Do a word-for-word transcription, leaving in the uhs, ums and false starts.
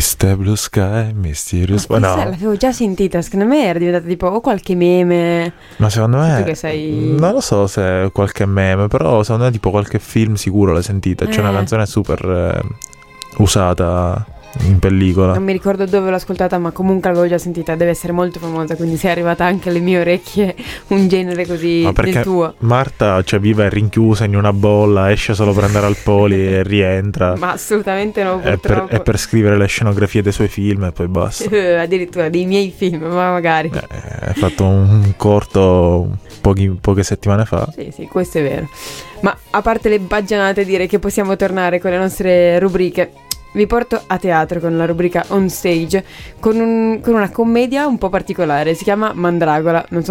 Mister Blue Sky, Mysterious. Ma Ma questa no, l'avevo già sentita, secondo me era diventata tipo o qualche meme. ma secondo Tu me che sei- non lo so se è qualche meme, però secondo me tipo qualche film sicuro l'hai sentita. C'è una Eh. canzone super eh, usata in pellicola. Non mi ricordo dove l'ho ascoltata, ma comunque l'avevo già sentita, deve essere molto famosa, quindi se è arrivata anche alle mie orecchie un genere così Ma del perché tuo. Marta, cioè, vive rinchiusa in una bolla, esce solo per andare al poli e rientra. Ma assolutamente no, È per, purtroppo. è per scrivere le scenografie dei suoi film e poi basta. Eh, addirittura dei miei film, ma magari. Eh, Hai fatto un corto pochi- poche settimane fa. Sì, sì, questo è vero. Ma a parte le baggianate, direi che possiamo tornare con le nostre rubriche. Vi porto a teatro con la rubrica On Stage, con, un- con una commedia un po' particolare, si chiama Mandragola, non so